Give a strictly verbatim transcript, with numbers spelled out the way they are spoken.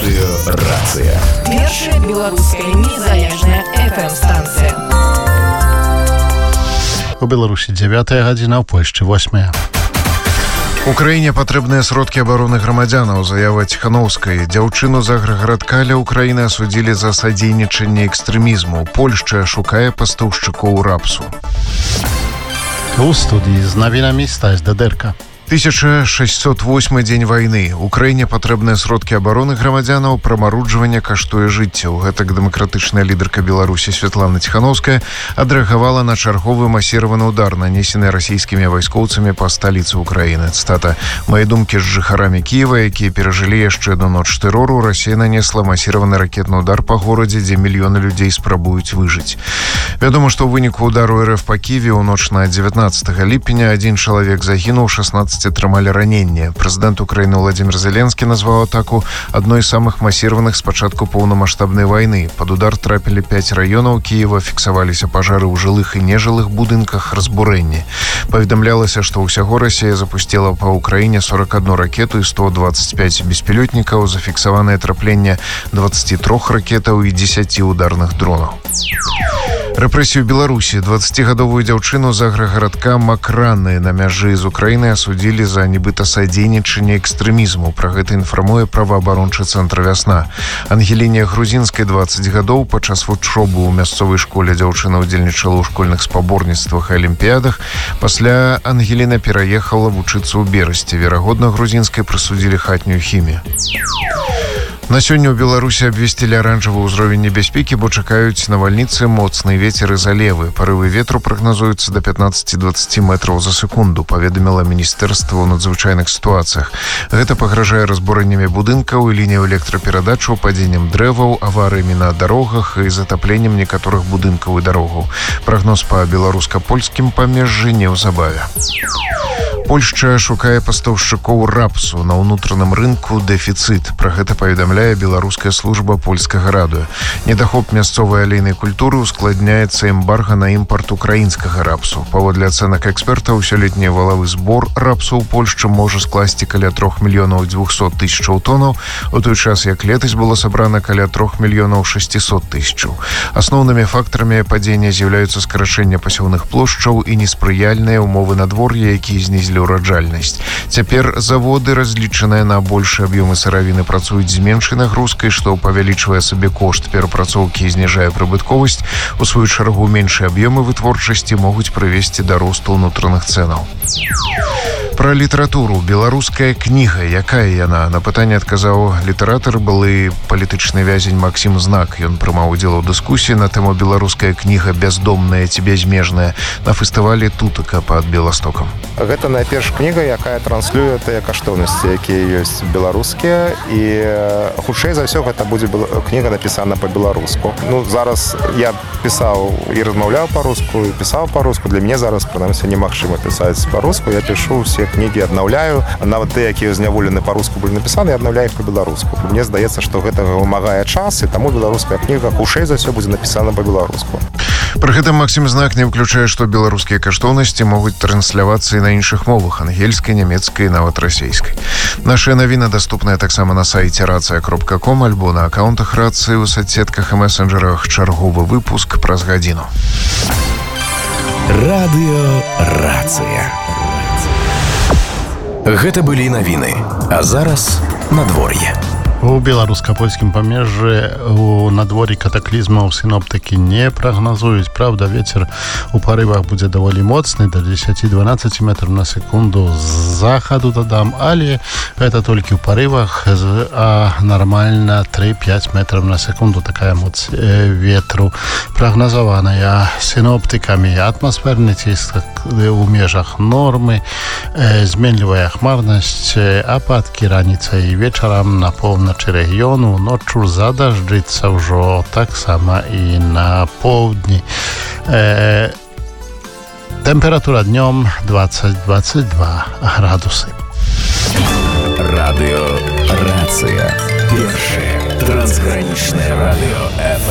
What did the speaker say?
Радыёрацыя. Першая беларуская незалежная эф эм-станцыя. У Беларусі дзевятая гадзіна, у Польшчы восьмая. Украіне патрэбныя сродкі абароны грамадзянаў, заява Ціханаўскай. Дзяўчыну з аграгарадка ля Украіны асудзілі за садзейнічанне экстрэмізму. Польшча шукае пастаўшчыкоў рапсу. У студії з навінамі Стась Дадэрка. тысяча шестьсот восьмы дзень вайны. Украіне патрэбныя сродкі абароны грамадзянаў, прамаруджванне каштуе жыццяў. Гэтак дэмакратычная лідарка Беларусі Святлана Ціханаўская адрэагавала на чарговы масіраваны удар, нанесены расійскімі вайскоўцамі па сталіцы Украіны. Цытата: «Мае думкі з жыхарамі Кіева, якія перажылі яшчэ одну ноч тэрору, Расія нанесла масіраваны ракетны удар па горадзе, дзе мільёны людзей спрабуюць выжыць». Вядома, што ў выніку удару РФ па Кіеве ў ноч на дзевятнаццатага ліпеня адзін чалавек загінуў, шаснаццаць атрымалі раненне. Прэзідэнт Украіны Владзімір Зеленскі назваў атаку адной з самых масіраваных з пачатку поўнамаштабнай вайны. Пад удар трапілі пяць раёнаў Кіева, фіксаваліся пажары ў жылых і нежылых будынках, разбурэнні. Паведамлялася, што ўсяго Расія запусціла па Украіне сорок одну ракету і сто двадцать пять беспілётнікаў, зафіксаванае трапленне двадцати трох ракетаў і дзесяці ударных дронаў. Рэпрэсію Беларусі. дваццацігадовую дзяўчыну з аграгарадка Макраны на мяжы з Украінай асудзілі за нібыта садзейнічанне экстрэмізму. Пра гэта інфармуе праваабарончы цэнтр «Вясна». Ангеліне Грузінскай дваццаць гадоў. Падчас вучобы ў мясцовай школе дзяўчына ўдзельнічала ў школьных спаборніцтвах і алімпіядах. Пасля Ангеліна пераехала вучыцца ў Берасці. Верагодна, Грузінскай прысудзілі хатнюю хімію. На сёння ў Беларусі абвесцілі аранжавы ўзровень небяспекі, бо чакаюць навальніцы, моцны вецер і залевы. Парывы ветру прагназуюцца да пятнаццаці дваццаці метраў за секунду, паведаміла Міністэрства ў надзвычайных сітуацыях. Гэта пагражае разбурэннямі будынкаў і лініяў электраперадачаў, падзеннем дрэваў, аварыямі на дарогах і затапленнем некаторых будынкаў і дарогаў. Прагноз па беларуска-польскім памежжы неўзабаве. Польшча шукае пастаўшчыкоў рапсу. На ўнутраным рынку дэфіцыт. Пра гэта паведамляе беларуская служба польскага радыё. Недахоп мясцовай алейнай культуры ускладняецца эмбарга на імпарт украінскага рапсу. Паводле ацэнак экспертаў, сёлетні валавы збор рапсу ў Польшчы можа скласці каля трох мільёнаў дзвюсот тысячаў тонаў, у той час як летась было сабрана каля трох мільёнаў шэсцісот тысячаў. Асноўнымі фактарамі падзення з'яўляюцца скарачэнне пасеўных плошчаў і неспрыяльныя ўмовы надвор'я, якія знізілі ураджальнасць. Цяпер заводы, разлічаныя на большыя аб'ёмы сыравіны, працуюць з меншай нагрузкай, што павялічвае сабе кошт перапрацоўкі і зніжае прыбытковасць. У сваю чаргу, меншыя аб'ёмы вытворчасці могуць прывесці да росту ўнутраных цэнаў. Пра літаратуру. Беларуская кніга. Якая яна? На пытанне адказаў літаратар, былы палітычны вязень Максім Знак. Ён прымаў удзел у дыскусіі на тэму «Беларуская кніга бяздомная ці бязмежная» на фестывалі «Тутака» пад Беластокам. Гэта найперш кніга, якая транслюе тыя каштоўнасці, якія ёсць беларускія, і хутчэй за ўсё гэта будзе кніга напісана па-беларуску. Ну, зараз я пісаў і размаўляў па-руску, і пісаў па-руску. Для мяне зараз, прынамсі, немагчыма пісаць па-руску. Я пішу ўсе кнігі, аднаўляю. Нават тыя, якія зняволены па-руску былі напісаны, я аднаўляю іх па-беларуску. Мне здаецца, што гэтага вымагае час, і таму беларуская кніга хутчэй за ўсё будзе напісана па-беларуску. Пры гэтым Максім Знак не выключае, што беларускія каштоўнасці могуць транслявацца і на іншых мовах: ангельскай, нямецкай, нават расейскай. Нашыя навіны даступныя таксама на сайце рацыя кропка ком альбо на акаунтах рацыі ў соцсетках і месенджерах. Чарговы выпуск праз гадзіну. Радыёрацыя. Гэта былі навіны. А зараз надвор'е. У беларуска-польскім памежжы у надвор'і катаклізмаў сіноптыкі не прагназуюць. Праўда, вецер у парывах будзе даволі моцны, да дзесяці-дванаццаці метраў на секунду з захаду дадам, але гэта толькі ў парывах, а нармальна тры-пяць метраў на секунду такая моц ветру прагназаваная сіноптыкамі. Атмасферны ціск у межах нормы, зменлівая хмарнасць, ападкі раніцай і вечарам на поўначы рэгіёну, ноччу задажджыцца ўжо таксама і на поўдні. Э, тэмпература днём дваццаць-дваццаць два градусы. Радыёрацыя. Першае трансгранічнае радыё эф эм.